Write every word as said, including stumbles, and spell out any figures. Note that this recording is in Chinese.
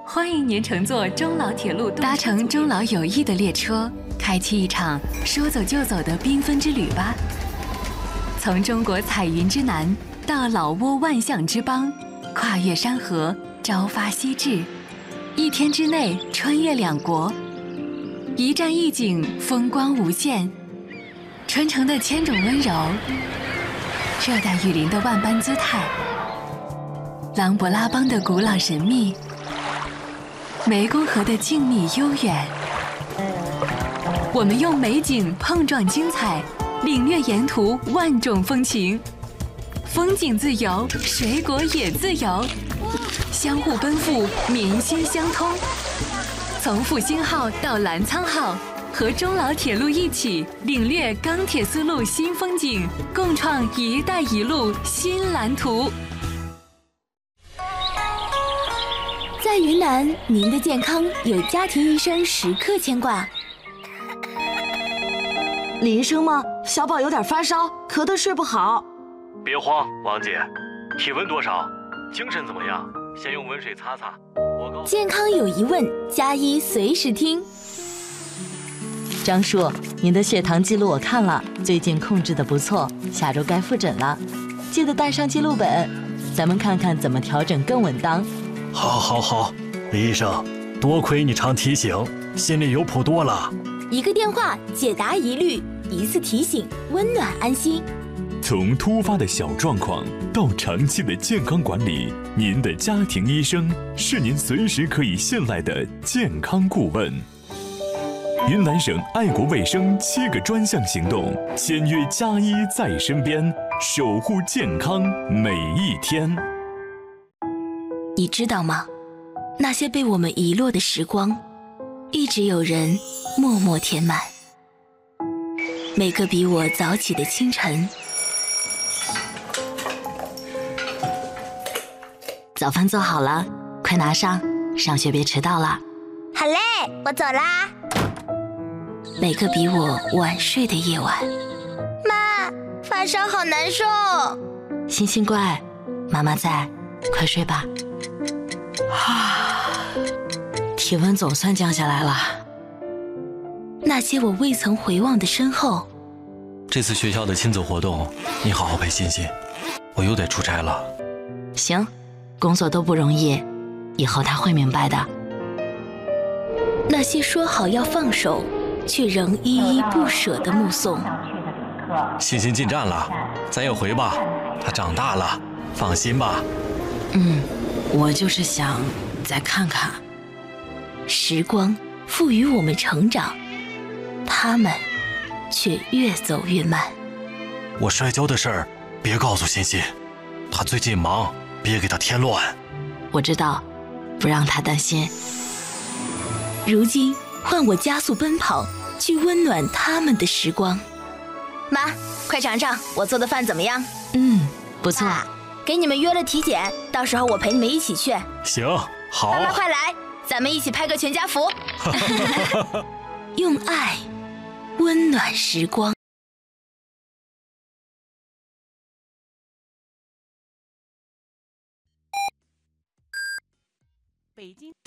欢迎您乘坐中老铁路，搭乘中老友谊的列车，开启一场说走就走的缤纷之旅吧。从中国彩云之南到老挝万象之邦，跨越山河，朝发夕至，一天之内穿越两国，一站一景，风光无限。春城的千种温柔，热带雨林的万般姿态，琅勃拉邦的古老神秘，湄公河的静谧悠远。我们用美景碰撞精彩，领略沿途万种风情。风景自由，水果也自由，相互奔赴，民心相通。从复兴号到澜沧号，和中老铁路一起领略钢铁丝路新风景，共创“一带一路”新蓝图。 在云南，您的健康有家庭医生时刻牵挂。 李医生吗？小宝有点发烧，咳得睡不好。 别慌，王姐，体温多少？精神怎么样？先用温水擦擦。我告健康有疑问，加医随时听。 张叔，您的血糖记录我看了，最近控制的不错，下周该复诊了，记得带上记录本，咱们看看怎么调整更稳当。 好，好，好，李医生，多亏你常提醒，心里有谱多了。 一个电话解答疑虑，一次提醒温暖安心。 从突发的小状况到长期的健康管理，您的家庭医生是您随时可以信赖的健康顾问。云南省爱国卫生七个专项行动，签约加医在身边，守护健康每一天。 你知道吗？那些被我们遗落的时光，一直有人默默填满。每个比我早起的清晨， 早饭做好了，快拿上，上学别迟到了。 好嘞，我走啦。每个比我晚睡的夜晚，妈，发烧好难受。 星星乖，妈妈在，快睡吧。啊，体温总算降下来了。 那些我未曾回望的身后。 这次学校的亲子活动，你好好陪欣欣，我又得出差了。 行，工作都不容易，以后他会明白的。 那些说好要放手，却仍依依不舍的目送。 欣欣进站了，咱也回吧，她长大了，放心吧。 嗯，我就是想再看看。 时光赋予我们成长，他们却越走越慢。 我摔跤的事儿别告诉欣欣，她最近忙，别给她添乱。 我知道，不让她担心。 如今换我加速奔跑，去温暖他们的时光。妈，快尝尝我做的饭怎么样？ 嗯，不错。 啊，给你们约了体检，到时候我陪你们一起去。 行，好。 妈妈快来，咱们一起拍个全家福。用爱温暖时光。 北京。